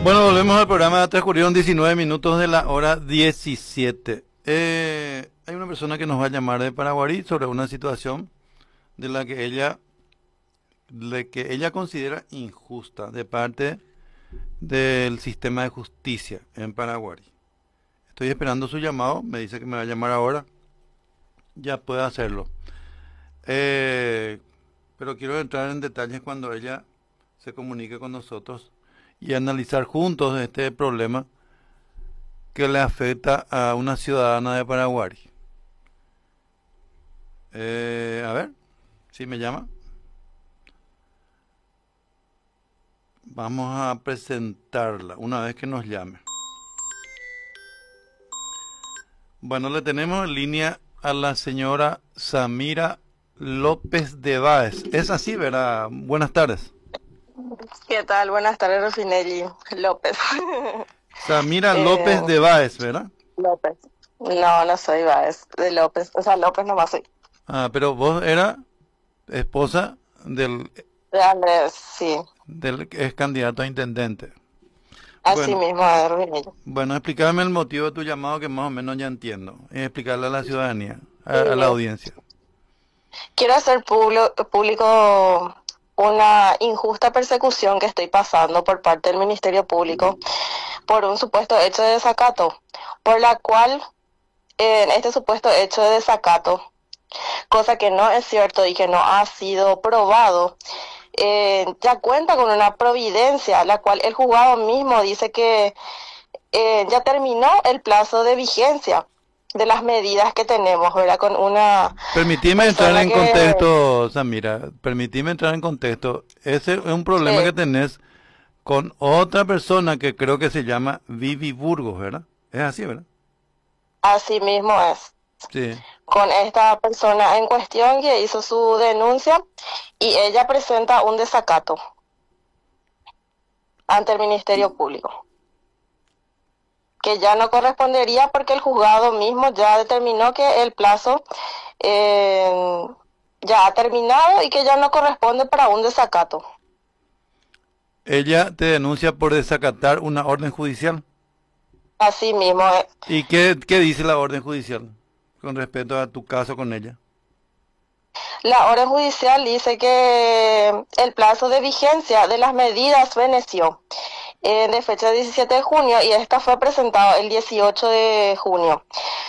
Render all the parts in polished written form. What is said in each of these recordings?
Bueno, volvemos al programa. Transcurrieron 19 minutos de la hora 17. Hay una persona que nos va a llamar de Paraguay sobre una situación de la que ella considera injusta de parte del sistema de justicia en Paraguay. Estoy esperando su llamado. Me dice que me va a llamar ahora. Ya puede hacerlo. Pero quiero entrar en detalles cuando ella se comunique con nosotros y analizar juntos este problema que le afecta a una ciudadana de Paraguay. A ver, si me llama. Vamos a presentarla una vez que nos llame. Bueno, le tenemos en línea a la señora Samira López de Báez. Es así, ¿verdad? Buenas tardes. ¿Qué tal? Buenas tardes, Rufinelli López. Samira López de Báez, ¿verdad? López. No, no soy Báez, de López. O sea, López nomás soy. Ah, pero vos era esposa De Andrés, sí. del ex candidato a intendente. Así Bueno, mismo, Rufinelli. bueno, explícame el motivo de tu llamado que más o menos ya entiendo. Y explicarle a la ciudadanía, Sí. a la audiencia. Quiero hacer público una injusta persecución que estoy pasando por parte del Ministerio Público por un supuesto hecho de desacato, por la cual en este supuesto hecho de desacato, cosa que no es cierto y que no ha sido probado, ya cuenta con una providencia, la cual el juzgado mismo dice que ya terminó el plazo de vigencia de las medidas que tenemos, ¿verdad? Con una Permitime entrar persona en contexto, Samira. Permitime entrar en contexto. Ese es un problema que tenés con otra persona que creo que se llama Vivi Burgos, ¿verdad? Es así, ¿verdad? así mismo es. Sí. Con esta persona en cuestión que hizo su denuncia y ella presenta un desacato ante el Ministerio Público, que ya no correspondería porque el juzgado mismo ya determinó que el plazo ya ha terminado y que ya no corresponde para un desacato. Ella te denuncia por desacatar una orden judicial. Así mismo. ¿Y qué dice la orden judicial con respecto a tu caso con ella? La orden judicial dice que el plazo de vigencia de las medidas veneció de fecha 17 de junio y esta fue presentada el 18 de junio.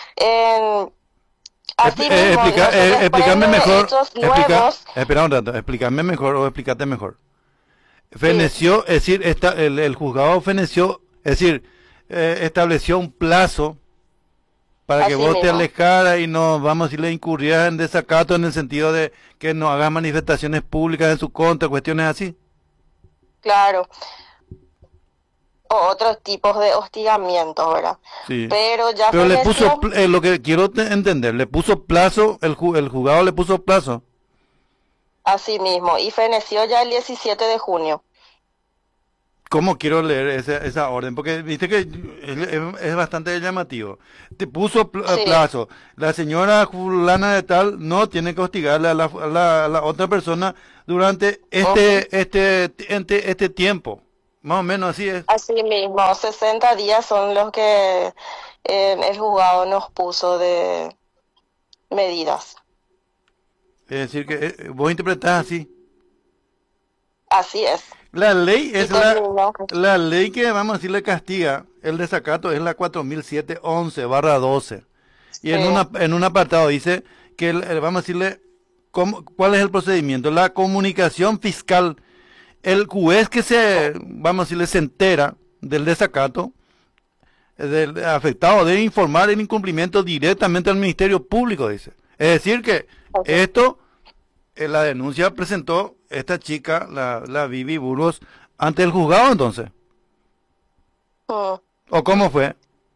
Así mismo, Explícame mejor. nuevos. Espera un rato, explícame mejor o explícate mejor. Feneció, es decir, el juzgado feneció, es decir, estableció un plazo para que Así vos te mismo. alejaras y no, vamos a decirle, incurrieras en desacato en el sentido de que no hagas manifestaciones públicas en su contra, cuestiones así. Claro, o otros tipos de hostigamientos, ¿verdad? Sí. Pero ya Pero le puso, feneció, lo que quiero entender, le puso plazo, el juzgado le puso plazo. así mismo, y feneció ya el 17 de junio. ¿Cómo quiero leer esa orden? Porque viste que es bastante llamativo. Te puso Sí, plazo. La señora fulana de tal no tiene que hostigarle a la otra persona durante ujú, este tiempo. Más o menos así es. así mismo, 60 días son los que el juzgado nos puso de medidas. Es decir, que vos interpretás así. Así es. La ley Y es terminó. la ley que, vamos a decirle, castiga el desacato es la 4007-11/12. Y Sí, en un apartado dice que, vamos a decirle, ¿cuál es el procedimiento? La comunicación fiscal. El juez que vamos a decirle, se entera del desacato, del afectado, debe informar el incumplimiento directamente al Ministerio Público, dice. Es decir, que ok. esto, la denuncia presentó esta chica, la Vivi Burgos, ante el juzgado entonces. Mm. ¿O cómo fue?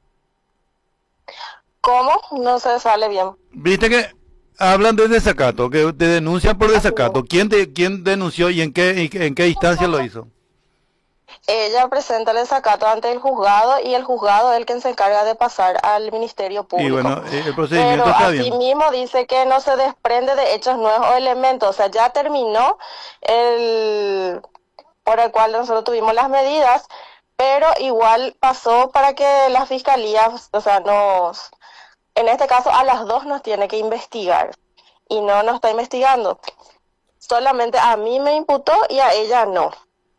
¿Cómo? No se sale bien. Viste que hablan de desacato, que te denuncian por Así mismo. desacato. ¿Quién denunció y en qué instancia lo hizo? Ella presenta el desacato ante el juzgado y el juzgado es el que se encarga de pasar al Ministerio Y Público. bueno, el Pero procedimiento está bien. asimismo dice que no se desprende de hechos nuevos o elementos. O sea, ya terminó el por el cual nosotros tuvimos las medidas, pero igual pasó para que la fiscalía, o sea, en este caso a las dos nos tiene que investigar y no nos está investigando. Solamente a mí me imputó y a ella no.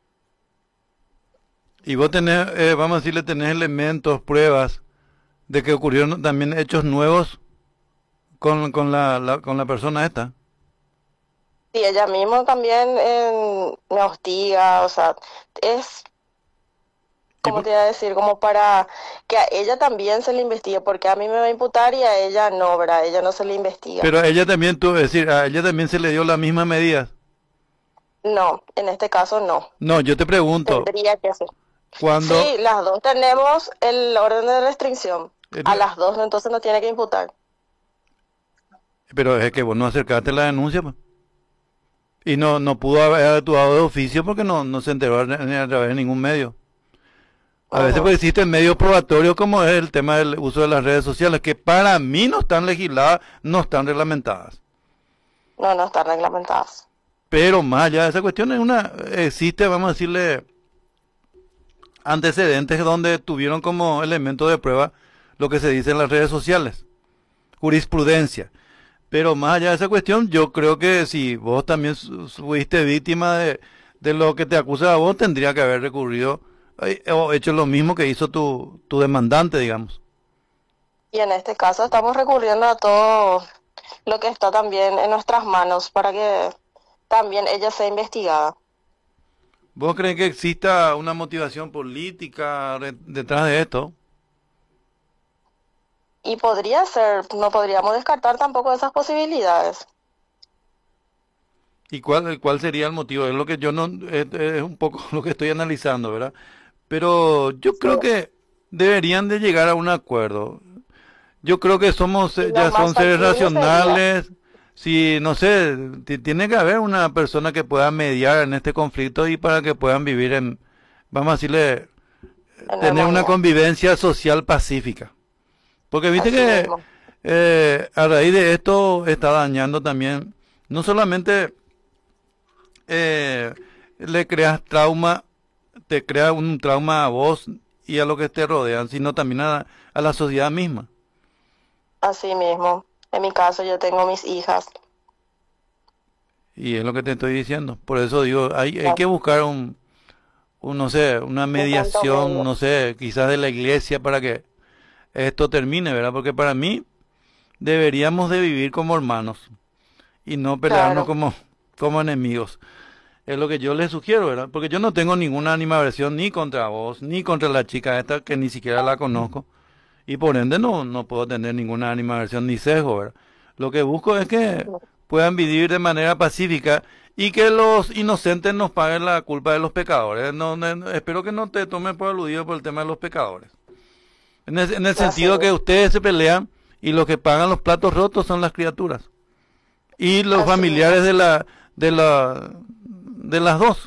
Y vos tenés, vamos a decirle, tenés elementos, pruebas de que ocurrieron también hechos nuevos con la persona esta. Y ella misma también me hostiga, o sea, es, Y como te iba a decir, como para que a ella también se le investigue, porque a mí me va a imputar y a ella no, ¿verdad? A ella no se le investiga. pero a ella también tuvo, es decir, a ella también se le dio la misma medida. No, en este caso no. No, yo te pregunto, Tendría que hacer. cuando, Sí, las dos tenemos el orden de restricción. A las dos, entonces no tiene que imputar. pero es que vos no acercaste la denuncia, pues. Y no pudo haber actuado de oficio porque no se enteró ni a través de ningún medio. A veces Ujú. pues existen medios probatorios como es el tema del uso de las redes sociales, que para mí no están legisladas, no están reglamentadas. No, no están reglamentadas. Pero más allá de esa cuestión, existe, vamos a decirle, antecedentes donde tuvieron como elemento de prueba lo que se dice en las redes sociales, jurisprudencia. Pero más allá de esa cuestión, yo creo que si vos también fuiste víctima de lo que te acusa a vos, tendría que haber recurrido o hecho lo mismo que hizo tu demandante, digamos. Y en este caso estamos recurriendo a todo lo que está también en nuestras manos para que también ella sea investigada. ¿Vos crees que exista una motivación política detrás de esto? Y podría ser, no podríamos descartar tampoco esas posibilidades. ¿Y cuál sería el motivo? Es lo que yo no, es un poco lo que estoy analizando, ¿verdad? Pero yo Sí. creo que deberían de llegar a un acuerdo. Yo creo que somos, Y lo ya más son seres factible sería, racionales. Si, no sé, tiene que haber una persona que pueda mediar en este conflicto y para que puedan vivir en, vamos a decirle, en tener una armonía, convivencia social pacífica. Porque viste así que mismo. a raíz de esto está dañando también, no solamente le creas trauma, te crea un trauma a vos y a lo que te rodean, sino también a la sociedad misma. Así mismo. En mi caso yo tengo mis hijas. Y es lo que te estoy diciendo. Por eso digo, hay Ya, que buscar no sé, una un punto mediación, medio. no sé, quizás de la iglesia para que esto termine, ¿verdad? Porque para mí deberíamos de vivir como hermanos y no pelearnos Claro, como enemigos. Es lo que yo les sugiero, ¿verdad? Porque yo no tengo ninguna animadversión ni contra vos, ni contra la chica esta que ni siquiera la conozco. Y por ende no puedo tener ninguna animadversión ni sesgo, ¿verdad? Lo que busco es que puedan vivir de manera pacífica y que los inocentes nos paguen la culpa de los pecadores. Espero que no te tomen por aludido por el tema de los pecadores. En el así sentido que mismo. ustedes se pelean y los que pagan los platos rotos son las criaturas. Y los Así mismo. familiares de las dos.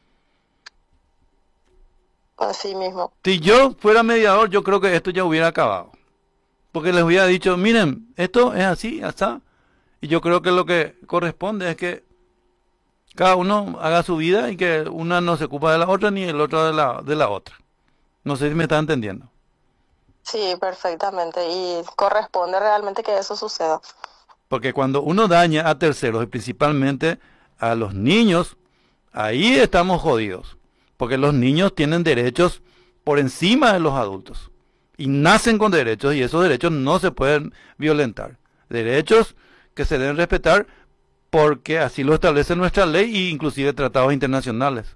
Así mismo. Si yo fuera mediador, yo creo que esto ya hubiera acabado. Porque les hubiera dicho, miren, esto es así, ya está. Y yo creo que lo que corresponde es que cada uno haga su vida y que una no se ocupa de la otra ni el otro de la otra. No sé si me está entendiendo. Sí, perfectamente. Y corresponde realmente que eso suceda. Porque cuando uno daña a terceros y principalmente a los niños, ahí estamos jodidos. Porque los niños tienen derechos por encima de los adultos. Y nacen con derechos y esos derechos no se pueden violentar. Derechos que se deben respetar porque así lo establece nuestra ley e inclusive tratados internacionales.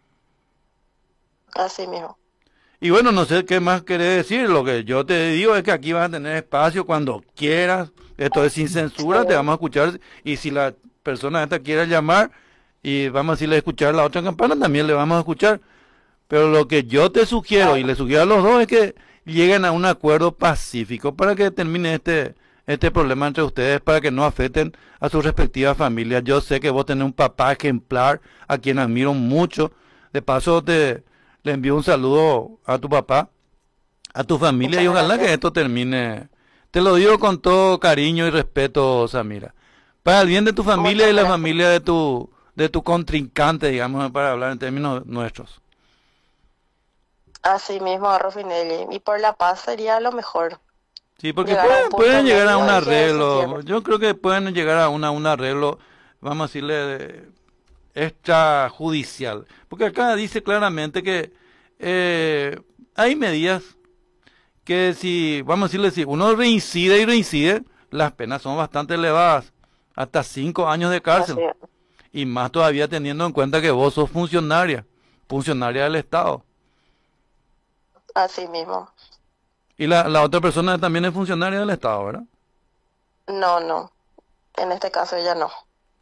Así mismo. Y bueno, no sé qué más querés decir. Lo que yo te digo es que aquí vas a tener espacio cuando quieras. Esto es sin censura, te Sí, vamos a escuchar. Y si la persona esta quiere llamar y vamos a decirle escuchar la otra campana, también le vamos a escuchar. Pero lo que yo te sugiero y claro. le sugiero a los dos es que lleguen a un acuerdo pacífico para que termine este problema entre ustedes, para que no afecten a sus respectivas familias. Yo sé que vos tenés un papá ejemplar a quien admiro mucho. De paso, le envío un saludo a tu papá, a tu familia y Muchas ojalá que gracias. esto termine. Te lo digo con todo cariño y respeto, Samira. Para el bien de tu familia y Muchas la gracias. familia de tu contrincante, digamos, para hablar en términos nuestros. Así mismo, Ruffinelli. Y por la paz sería lo mejor. Sí, porque Llegar a un punto pueden llegar a un medio y que se arreglo. entienda. Yo creo que pueden llegar a un arreglo, vamos a decirle, extrajudicial. Porque acá dice claramente que eh, hay medidas que si, vamos a decirle, si uno reincide y reincide, las penas son bastante elevadas, hasta 5 años de Así, cárcel. Y más todavía teniendo en cuenta que vos sos funcionaria, funcionaria del Estado. así mismo. Y la otra persona también es funcionaria del Estado, ¿verdad? No, no. En este caso ella no.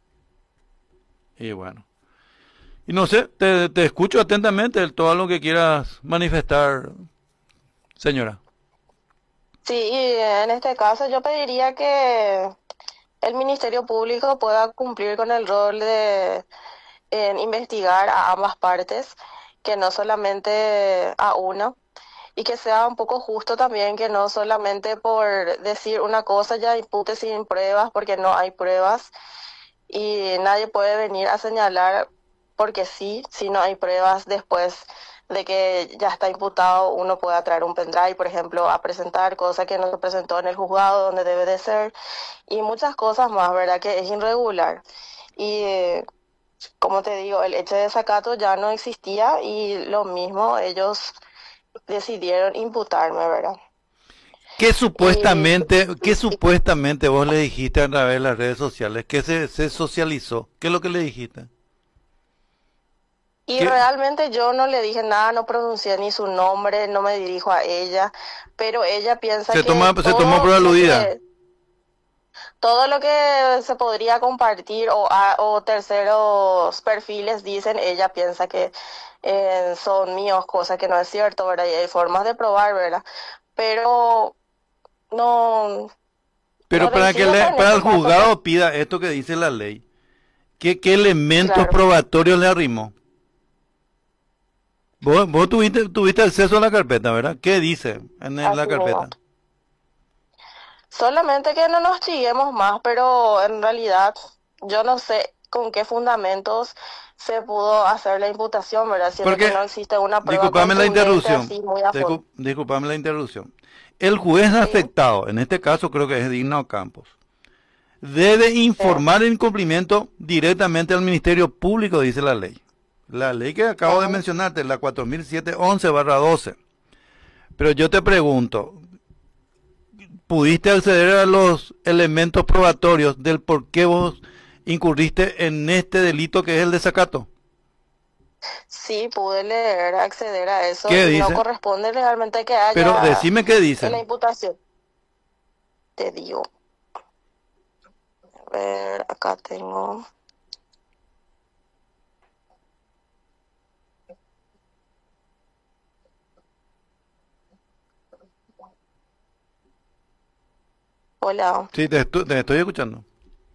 Y bueno. Y no sé, te escucho atentamente todo lo que quieras manifestar, señora. Sí, y en este caso yo pediría que el Ministerio Público pueda cumplir con el rol de en investigar a ambas partes, que no solamente a una, y que sea un poco justo también, que no solamente por decir una cosa ya impute sin pruebas, porque no hay pruebas, y nadie puede venir a señalar porque sí, si no hay pruebas después de que ya está imputado, uno pueda traer un pendrive, por ejemplo, a presentar, cosa que no se presentó en el juzgado donde debe de ser, y muchas cosas más, ¿verdad? Que es irregular. Y como te digo, el hecho de desacato ya no existía y lo mismo ellos decidieron imputarme, ¿verdad? Y, Qué supuestamente vos le dijiste a través de las redes sociales? ¿Qué se socializó? ¿Qué es lo que le dijiste? y ¿Qué? realmente yo no le dije nada, no pronuncié ni su nombre, no me dirijo a ella, pero ella piensa que Se tomó por aludida. todo lo que se podría compartir o terceros perfiles dicen, ella piensa que son míos, cosa que no es cierto, ¿verdad? Y hay formas de probar, ¿verdad? Pero no, Pero no reincido en para este el caso, pues, juzgado pida esto que dice la ley, ¿qué elementos claro, probatorios le arrimó? Vos tuviste acceso a la carpeta, ¿verdad? ¿Qué dice en la así mismo. carpeta? Solamente que no nos chiguemos más, pero en realidad yo no sé con qué fundamentos se pudo hacer la imputación, ¿verdad? Siendo que Porque, no existe una prueba disculpame la contundente interrupción, así muy a fondo. disculpame la interrupción. El juez Sí, afectado, en este caso creo que es Digno Campos, debe sí, informar el incumplimiento directamente al Ministerio Público, dice la ley. La ley que acabo de ajá. mencionarte, la 4007-11/12. Pero yo te pregunto, ¿pudiste acceder a los elementos probatorios del por qué vos incurriste en este delito que es el desacato? Sí, pude leer, acceder a eso ¿Qué y no dice? corresponde legalmente que Pero haya decime qué en dice. la imputación. Te digo, a ver, acá tengo. Hola. Sí, te estoy escuchando.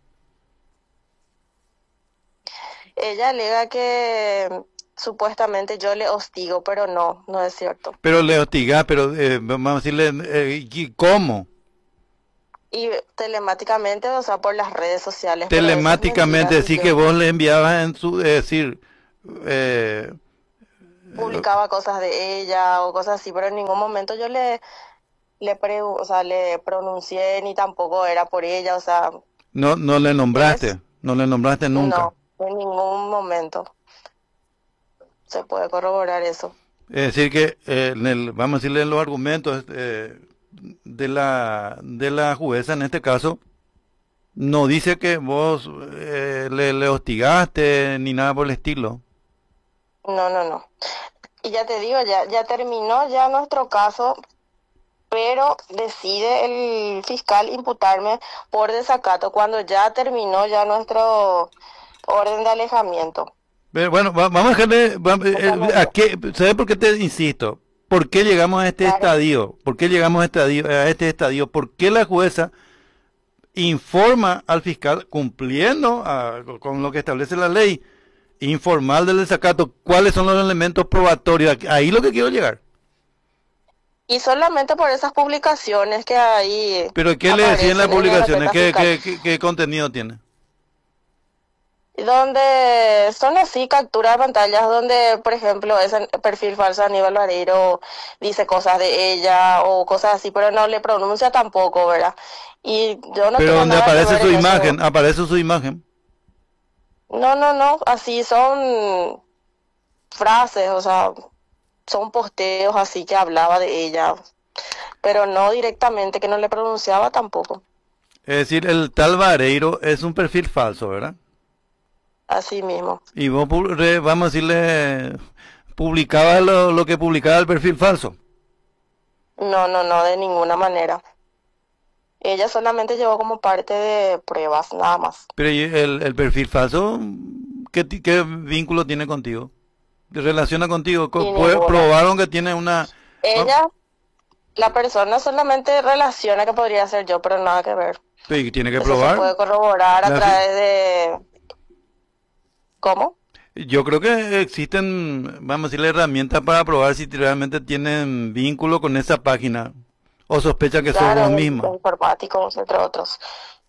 Ella alega que supuestamente yo le hostigo, pero no, no es cierto. Pero le hostigás, pero vamos a decirle, ¿y cómo? Y telemáticamente, o sea, por las redes sociales, pero eso es mentira. Telemáticamente, Si decir que yo vos le enviabas en su, decir, eh, publicaba cosas de ella o cosas así, pero en ningún momento yo o sea, le pronuncié ni tampoco era por ella, o sea, no le es, nombraste, no le nombraste nunca. no, en ningún momento se puede corroborar eso. Es decir que, vamos a decirle en los argumentos de la jueza en este caso, no dice que vos le hostigaste ni nada por el estilo. No, no, no. Y ya te digo, ya terminó ya nuestro caso, pero decide el fiscal imputarme por desacato cuando ya terminó ya nuestro orden de alejamiento. Pero bueno, vamos a dejarle, Justamente, ¿sabes por qué te insisto? ¿Por qué llegamos a este claro. estadio? ¿Por qué llegamos a este estadio? ¿Por qué la jueza informa al fiscal, cumpliendo con lo que establece la ley, informal del desacato, cuáles son los elementos probatorios? Ahí lo que quiero llegar. Y solamente por esas publicaciones que ahí Pero ¿qué le decía en las aparecen en la publicaciones? carpeta fiscal. Qué contenido tiene? donde son así capturas de pantallas donde, por ejemplo, ese perfil falso de Aníbal Vareiro dice cosas de ella o cosas así, pero no le pronuncia tampoco, ¿verdad? Y yo no Pero tengo donde nada que aparece ver su en imagen, eso. aparece su imagen. No, no, no, así son frases, o sea, son posteos así que hablaba de ella, pero no directamente, que no le pronunciaba tampoco, Es decir, el tal Vareiro es un perfil falso, ¿verdad? así mismo. Y vos, vamos a decirle, publicaba lo que publicaba el perfil falso. No, no, no, de ninguna manera. Ella solamente llevó como parte de pruebas, nada más. Pero ¿y el perfil falso, qué vínculo tiene contigo? ¿Te relaciona contigo? Y ninguna. Probaron que tiene una... ah, Ella, la persona solamente relaciona que podría ser yo, pero nada que ver. y tiene que Eso se probar. puede corroborar a La fi- través de... ¿Cómo? Yo creo que existen, vamos a decirle, herramientas para probar si realmente tienen vínculo con esa página o sospechan que sos vos Claro, misma. informáticos, entre otros.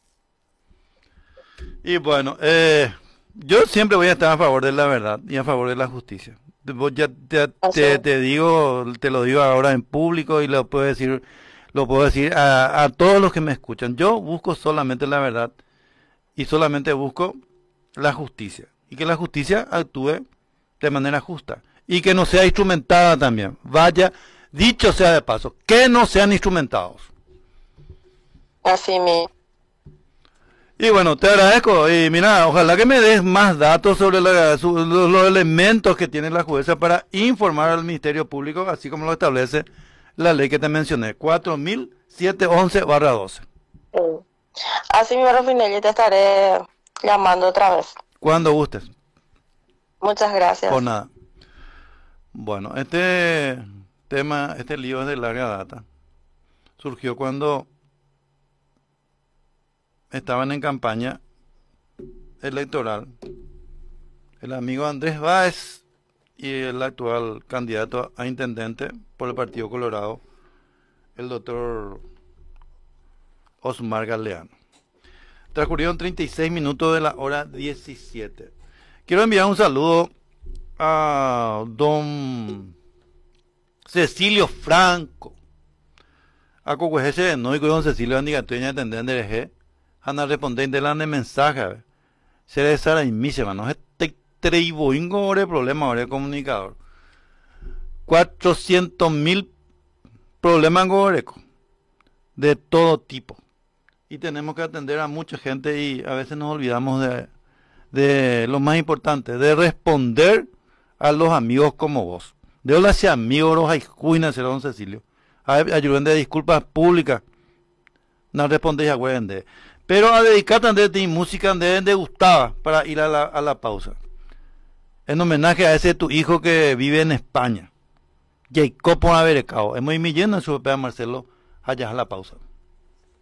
Y bueno, yo siempre voy a estar a favor de la verdad y a favor de la justicia. Ya Así. te digo, te lo digo ahora en público y lo puedo decir a todos los que me escuchan. Yo busco solamente la verdad y solamente busco la justicia. Y que la justicia actúe de manera justa. Y que no sea instrumentada también. Vaya, dicho sea de paso, que no sean instrumentados. Así mismo. Y bueno, te agradezco. Y mira, ojalá que me des más datos sobre los elementos que tiene la jueza para informar al Ministerio Público, así como lo establece la ley que te mencioné, 4711/12. Sí. Así mismo, Rafinelli, te estaré llamando otra vez. Cuando gustes. Muchas Por gracias. nada. Bueno, este tema, este lío es de larga data. Surgió cuando estaban en campaña electoral el amigo Andrés Báez y el actual candidato a intendente por el Partido Colorado, el doctor Osmar Galeano. Transcurrieron 36 minutos de la hora 17. Quiero enviar un saludo a don Cecilio Franco, a Cocuejese de Noico y don Cecilio Andigatueña de Tendén de G. Ana respondente la mensaje. Se le sara y mis hermanos. Este treiboingo ore problema ore comunicador. 400.000 problemas en Goreco. De todo tipo. Y tenemos que atender a mucha gente y a veces nos olvidamos de lo más importante, de responder a los amigos como vos. De hola si amigos los hay será don Cecilio. Ayuden de disculpas públicas. No respondéis a de. Pero a dedicar también de música de gustaba para ir a la pausa. En homenaje a ese tu hijo que vive en España. Jacob por haber cao. Es muy millón en su Marcelo. Allá a la pausa.